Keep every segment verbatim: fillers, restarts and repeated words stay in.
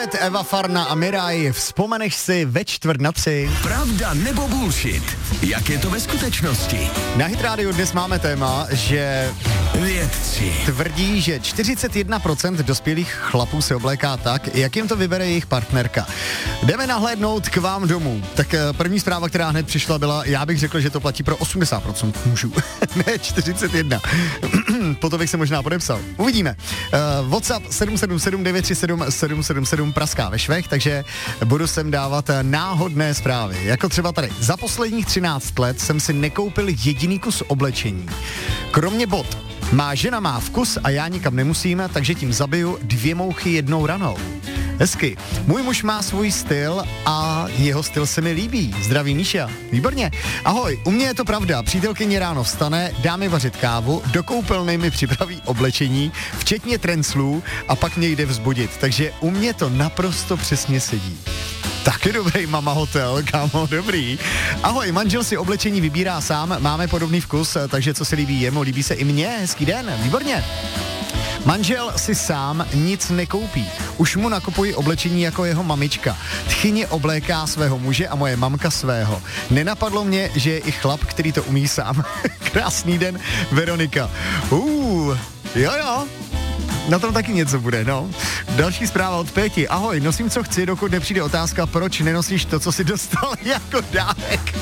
Duet Eva Farna a Miraj, vzpomeneš si ve čtvrt na tři. Pravda nebo bullshit? Jak je to ve skutečnosti? Na Hit Radio dnes máme téma, že vědci tvrdí, že čtyřicet jedna procent dospělých chlapů se obléká tak, jak jim to vybere jejich partnerka. Jdeme nahlédnout k vám domů. Tak první zpráva, která hned přišla, byla, já bych řekl, že to platí pro osmdesát procent mužů. Ne čtyřicet jedna. Potom bych se možná podepsal. Uvidíme. Uh, WhatsApp sedm sedm sedm devět tři sedm sedm sedm sedm praská ve švech, takže budu sem dávat náhodné zprávy. Jako třeba tady. Za posledních třináct let jsem si nekoupil jediný kus oblečení. Kromě bot. Má žena má vkus a já nikam nemusím, takže tím zabiju dvě mouchy jednou ranou. Hezky. Můj muž má svůj styl a jeho styl se mi líbí. Zdraví Míša. Výborně. Ahoj, u mě je to pravda. Přítelkyně ráno vstane, dá mi vařit kávu, do koupelny mi připraví oblečení, včetně trenclů a pak mě jde vzbudit. Takže u mě to naprosto přesně sedí. Taky dobrý mama hotel, kámo, dobrý. Ahoj, manžel si oblečení vybírá sám, máme podobný vkus, takže co se líbí jemu, líbí se i mně, hezký den, výborně. Manžel si sám nic nekoupí. Už mu nakupuji oblečení jako jeho mamička. Tchyně obléká svého muže a moje mamka svého. Nenapadlo mě, že je i chlap, který to umí sám. Krásný den, Veronika. Uh, jo jo. Na tom taky něco bude, no. Další zpráva od Péti. Ahoj, nosím, co chci, dokud nepřijde otázka, proč nenosíš to, co jsi dostal jako dárek.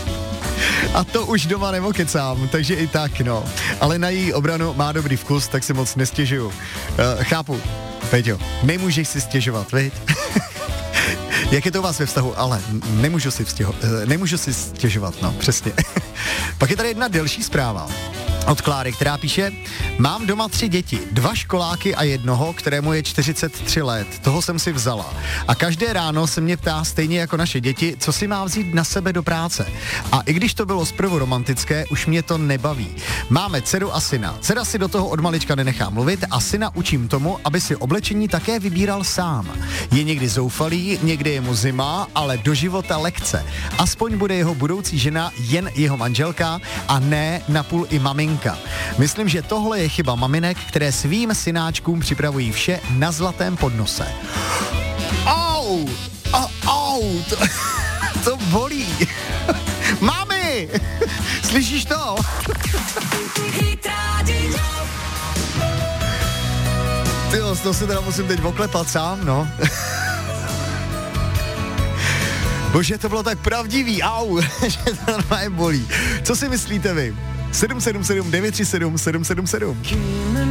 A to už doma nemokecám, takže i tak, no. Ale na její obranu má dobrý vkus, tak si moc nestěžuju. Uh, chápu, Péťo, nemůžeš si stěžovat, viď? Jak je to u vás ve vztahu? Ale nemůžu si, vztěho, uh, nemůžu si stěžovat, no, přesně. Pak je tady jedna delší zpráva od Kláry, která píše: mám doma tři děti, dva školáky a jednoho, kterému je čtyřicet tři let. Toho jsem si vzala. A každé ráno se mě ptá stejně jako naše děti, co si má vzít na sebe do práce. A i když to bylo zprvu romantické, už mě to nebaví. Máme dceru a syna. Dcera si do toho od malička nenechá mluvit a syna učím tomu, aby si oblečení také vybíral sám. Je někdy zoufalý, někdy je mu zima, ale do života lekce. Aspoň bude jeho budoucí žena jen jeho manželka a ne napůl i maminka. Myslím, že tohle je chyba maminek, které svým synáčkům připravují vše na zlatém podnose. Au! Au! Au! To, to bolí! Mami! Slyšíš to? Tyjo, to si teda musím teď oklepat sám, no. Bože, to bylo tak pravdivý, au, že to normálně bolí. Co si myslíte vy? sedm sedm sedm devět tři sedm sedm sedm sedm